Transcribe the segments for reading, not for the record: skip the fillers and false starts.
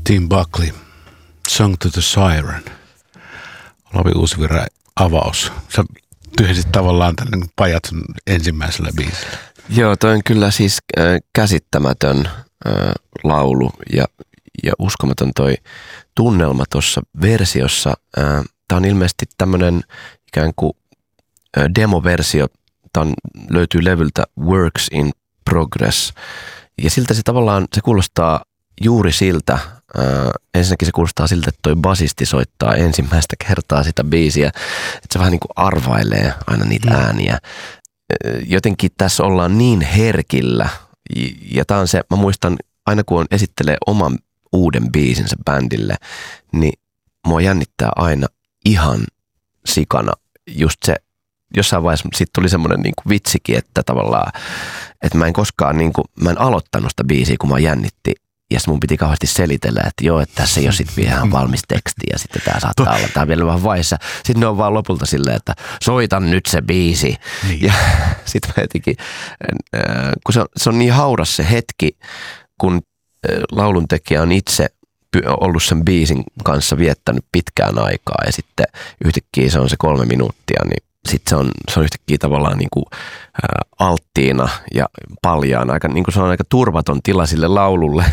Tim Buckley, Song to the Siren. Lavi Uusvirran avaus. Sä tyhjensit tavallaan tämän Pajatson ensimmäisellä biisillä. Joo, toi on kyllä siis käsittämätön laulu ja uskomaton toi tunnelma tuossa versiossa. Tämä on ilmeisesti tämmöinen ikään kuin demoversio. Tämä löytyy levyltä Works in Progress. Ja siltä se tavallaan, se kuulostaa juuri siltä. Ensinnäkin se kuulostaa siltä, että toi basisti soittaa ensimmäistä kertaa sitä biisiä. Että se vähän niin kuin arvailee aina niitä ääniä. Jotenkin tässä ollaan niin herkillä. Ja tämä on se, mä muistan aina kun esittelee oman uuden biisinsä bändille, niin mua jännittää aina ihan sikana just se, jossain vaiheessa siitä tuli semmoinen niin kuin vitsikin, että tavallaan, että mä en koskaan niin kuin, mä en aloittanut sitä biisiä, kun mä jännitti. Ja sitten mun piti kauheasti selitellä, että joo, että tässä ei ole sitten vielä valmis teksti ja sitten tämä saattaa olla, tämä vielä vähän vaiheessa. Sitten ne on vaan lopulta silleen, että soitan nyt se biisi. Niin. Ja sitten mä jotenkin, kun se on niin hauras se hetki, kun lauluntekijä on itse ollut sen biisin kanssa viettänyt pitkään aikaa ja sitten yhtäkkiä se on se 3 minuuttia, niin sitten se on yhtäkkiä tavallaan niin kuin alttiina ja paljaan. Niin kuin se on aika turvaton tila sille laululle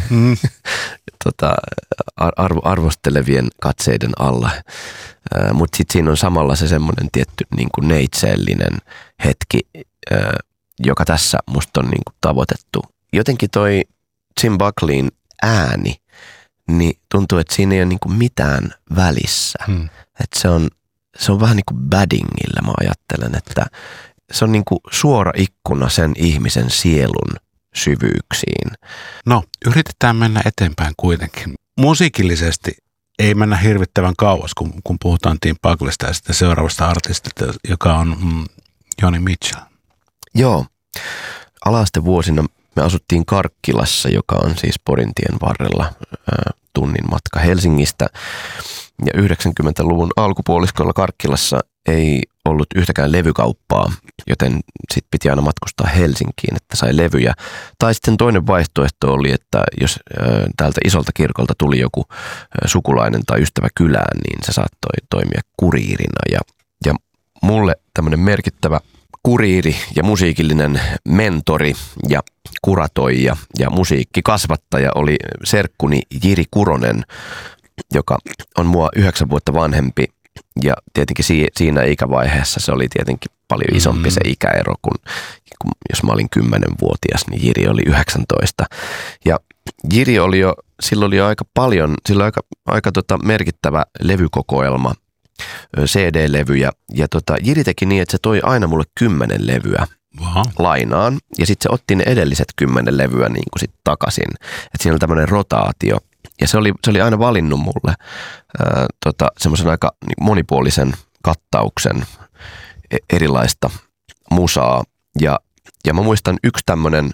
arvostelevien katseiden alla. Mutta sitten siinä on samalla se semmoinen tietty niin kuin neitseellinen hetki, joka tässä musta on niin kuin tavoitettu. Jotenkin toi Tim Buckleyn ääni, niin tuntuu, että siinä ei ole niin kuin mitään välissä. Että se on vähän niin kuin Baddingillä, mä ajattelen, että se on niin kuin suora ikkuna sen ihmisen sielun syvyyksiin. No, yritetään mennä eteenpäin kuitenkin. Musiikillisesti ei mennä hirvittävän kauas, kun puhutaan Tim Buckleysta ja sitten seuraavasta artistista, joka on Joni Mitchell. Joo. Ala-astevuosina me asuttiin Karkkilassa, joka on siis Porintien varrella tunnin matka Helsingistä. Ja 90-luvun alkupuoliskolla Karkkilassa ei ollut yhtäkään levykauppaa, joten sitten piti aina matkustaa Helsinkiin, että sai levyjä. Tai sitten toinen vaihtoehto oli, että jos täältä isolta kirkolta tuli joku sukulainen tai ystävä kylään, niin se saattoi toimia kuriirina. Ja mulle tämmöinen merkittävä kuriiri ja musiikillinen mentori ja kuratoija ja musiikkikasvattaja oli serkkuni Jiri Kuronen, joka on mua 9 vuotta vanhempi ja tietenkin siinä ikävaiheessa se oli tietenkin paljon isompi se ikäero, kun jos mä olin 10-vuotias, niin Jiri oli 19. Ja Jiri oli jo, silloin oli jo aika paljon, silloin aika merkittävä levykokoelma, CD-levyjä ja Jiri teki niin, että se toi aina mulle 10 levyä lainaan ja sitten se otti ne edelliset 10 levyä niin kuin sit takaisin, että siinä oli tämmöinen rotaatio. Ja se oli aina valinnut mulle semmoisen aika monipuolisen kattauksen erilaista musaa. Ja mä muistan yksi tämmöinen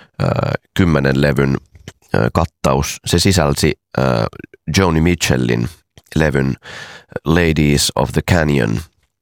10 levyn kattaus. Se sisälsi Joni Mitchellin levyn Ladies of the Canyon.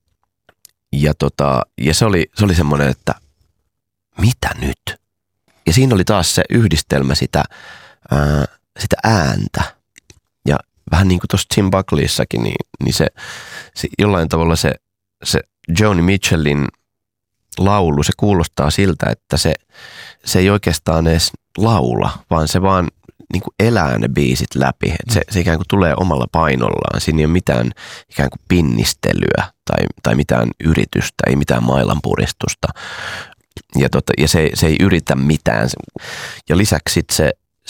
Ja se oli semmoinen, että mitä nyt? Ja siinä oli taas se yhdistelmä sitä ääntä. Ja vähän niin kuin tuossa Tim Buckleyssakin, niin se jollain tavalla se Joni Mitchellin laulu, se kuulostaa siltä, että se ei oikeastaan edes laula, vaan se vaan niin kuin elää ne biisit läpi. Että se ikään kuin tulee omalla painollaan. Siinä ei ole mitään ikään kuin pinnistelyä tai mitään yritystä, ei mitään mailanpuristusta. Ja se ei yritä mitään. Ja lisäksi se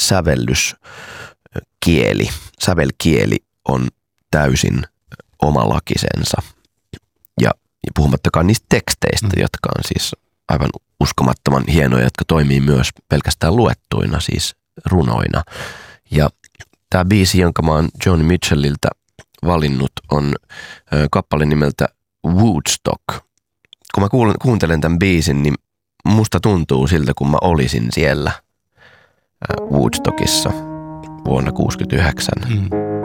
sävelkieli on täysin omalakisensa. Ja puhumattakaan niistä teksteistä, jotka on siis aivan uskomattoman hienoja, jotka toimii myös pelkästään luettuina, siis runoina. Ja tämä biisi, jonka mä oon Joni Mitchelliltä valinnut, on kappale nimeltä Woodstock. Kun mä kuuntelen tämän biisin, niin musta tuntuu siltä, kun mä olisin siellä Woodstockissa vuonna 1969.